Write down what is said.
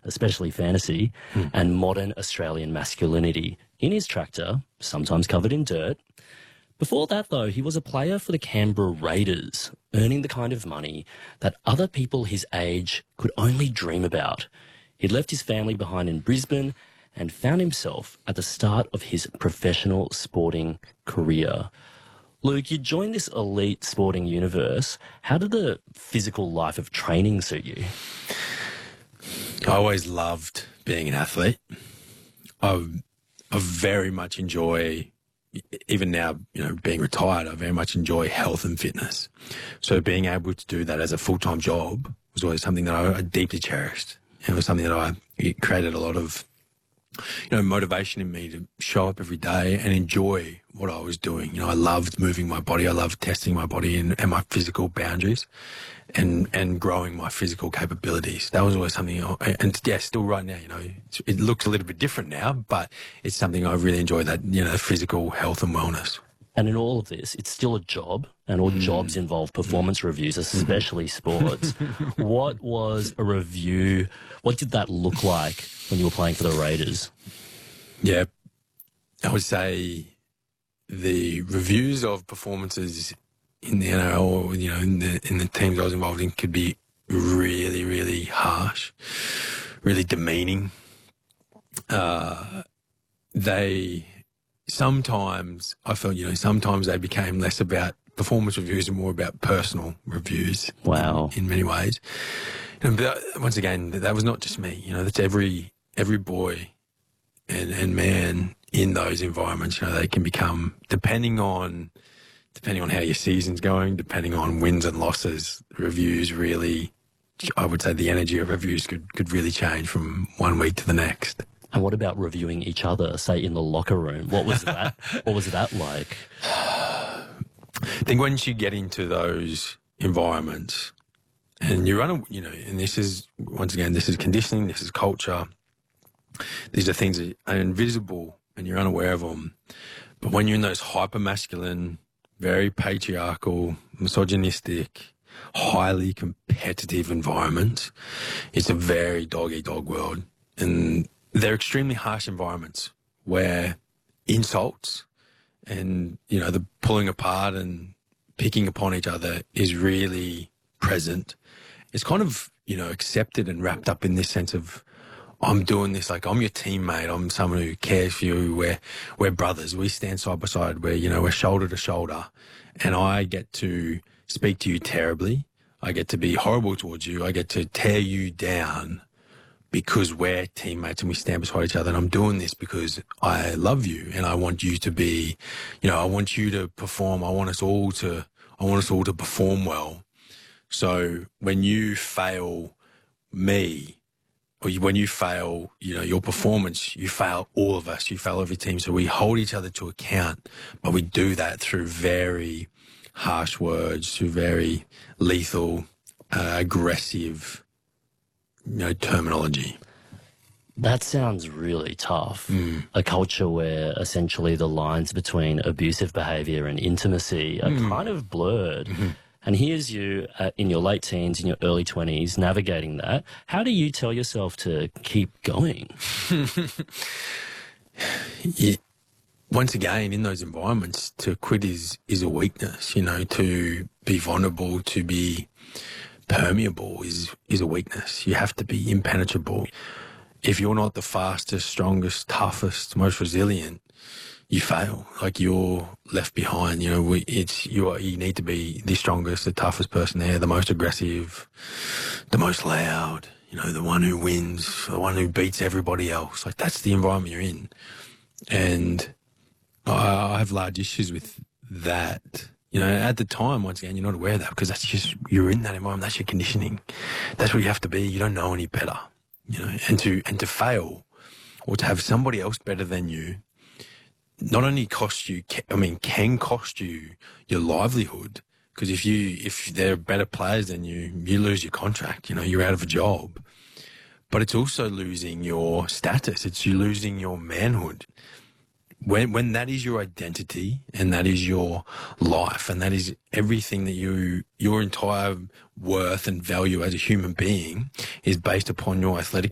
especially fantasy, and modern Australian masculinity in his tractor, sometimes covered in dirt. Before that, though, he was a player for the Canberra Raiders, earning the kind of money that other people his age could only dream about. He'd left his family behind in Brisbane and found himself at the start of his professional sporting career. Luke, you joined this elite sporting universe. How did the physical life of training suit you? I always loved being an athlete. I very much enjoy, even now, being retired, I very much enjoy health and fitness. So being able to do that as a full-time job was always something that I deeply cherished. It was something that it created a lot of motivation in me to show up every day and enjoy what I was doing. I loved moving my body. I loved testing my body and my physical boundaries and growing my physical capabilities. That was always something, still right now, it looks a little bit different now, but it's something I really enjoy, that, physical health and wellness. And in all of this, it's still a job, and all jobs involve performance reviews, especially sports. What was a review? What did that look like when you were playing for the Raiders? Yeah, I would say the reviews of performances in the NRL, or, in the teams I was involved in, could be really, really harsh, really demeaning. Sometimes I felt, sometimes they became less about performance reviews and more about personal reviews. Wow. In many ways. But once again, that was not just me. That's every boy and man in those environments. They can become, depending on how your season's going, depending on wins and losses, reviews really, I would say the energy of reviews could really change from one week to the next. And what about reviewing each other, say in the locker room? What was that? What was that like? I think once you get into those environments and you run, and this is, once again, this is conditioning, this is culture. These are things that are invisible and you're unaware of them. But when you're in those hyper-masculine, very patriarchal, misogynistic, highly competitive environments, it's a very dog-eat-dog world. And they're extremely harsh environments where insults and, the pulling apart and picking upon each other is really present. It's kind of, accepted and wrapped up in this sense of, I'm doing this, like I'm your teammate, I'm someone who cares for you, we're brothers, we stand side by side, we're shoulder to shoulder, and I get to speak to you terribly, I get to be horrible towards you, I get to tear you down because we're teammates and we stand beside each other, and I'm doing this because I love you and I want you to be, I want you to perform, I want us all to perform well. So when you fail me, or when you fail, your performance, you fail all of us, you fail every team. So we hold each other to account, but we do that through very harsh words, through very lethal, aggressive, terminology. That sounds really tough. A culture where essentially the lines between abusive behaviour and intimacy are kind of blurred. And here's you in your late teens, in your early 20s, navigating that. How do you tell yourself to keep going? Once again, in those environments, to quit is a weakness. To be vulnerable, to be permeable is a weakness. You have to be impenetrable. If you're not the fastest, strongest, toughest, most resilient, you fail. Like, you're left behind. You need to be the strongest, the toughest person there, the most aggressive, the most loud, the one who wins, the one who beats everybody else. Like, that's the environment you're in. And I have large issues with that. At the time, once again, you're not aware of that because that's just, you're in that environment. That's your conditioning. That's what you have to be. You don't know any better, and to fail or to have somebody else better than you not only can cost you your livelihood, because if they're better players than you lose your contract, you're out of a job. But it's also losing your status. It's you losing your manhood. When that is your identity and that is your life and that is everything that your entire worth and value as a human being is based upon your athletic